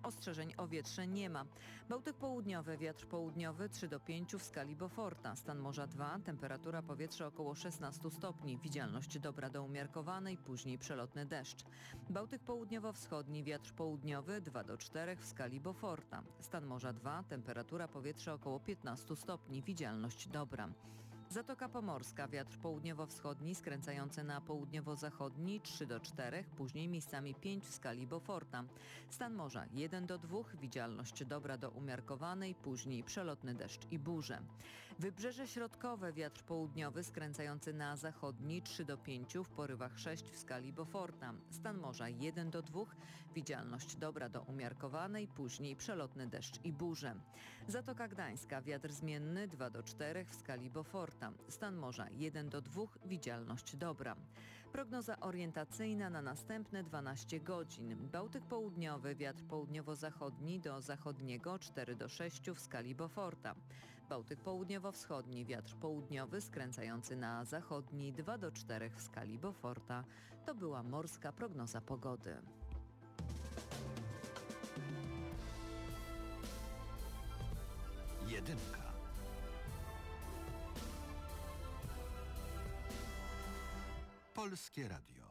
Ostrzeżeń o wietrze nie ma. Bałtyk południowy, wiatr południowy 3 do 5 w skali Beauforta. Stan morza 2, temperatura powietrza około 16 stopni. Widzialność dobra do umiarkowanej, później przelotny deszcz. Bałtyk południowo-wschodni, wiatr południowy 2 do 4 w skali Beauforta. Stan morza 2, temperatura powietrza około 15 stopni. Widzialność dobra. Zatoka Pomorska, wiatr południowo-wschodni skręcający na południowo-zachodni 3 do 4, później miejscami 5 w skali Beauforta. Stan morza 1 do 2, widzialność dobra do umiarkowanej, później przelotny deszcz i burze. Wybrzeże środkowe, wiatr południowy skręcający na zachodni 3 do 5, w porywach 6 w skali Beauforta. Stan morza 1 do 2, widzialność dobra do umiarkowanej, później przelotny deszcz i burze. Zatoka Gdańska, wiatr zmienny 2 do 4 w skali Beauforta. Stan morza 1 do 2, widzialność dobra. Prognoza orientacyjna na następne 12 godzin. Bałtyk południowy, wiatr południowo-zachodni do zachodniego 4 do 6 w skali Beauforta. Bałtyk południowo-wschodni, wiatr południowy skręcający na zachodni 2 do 4 w skali Beauforta. To była morska prognoza pogody. Jedynka. Polskie Radio.